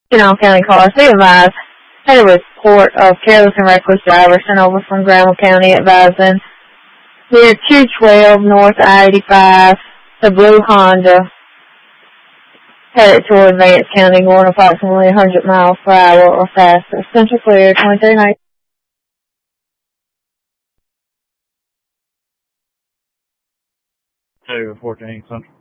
Pinal County cars, be advised, had a report of careless and reckless driver sent over from Graham County advising near 212 North I-85, the blue Honda headed toward Vance County going approximately 100 miles per hour or faster. Central clear, 2390. 14 Central.